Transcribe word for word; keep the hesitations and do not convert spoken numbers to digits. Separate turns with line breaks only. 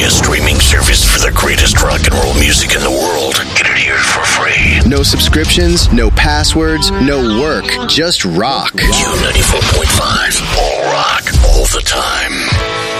a streaming service for the greatest rock and roll music in the world. Get it here for free.
No subscriptions, no passwords, no work, just rock.
Q ninety-four point five. All rock, all the time.